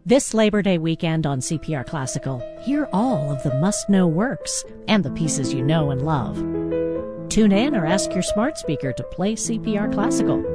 This Labor Day weekend on CPR Classical, hear all of the must-know works and the pieces you know and love. Tune in or ask your smart speaker to play CPR Classical.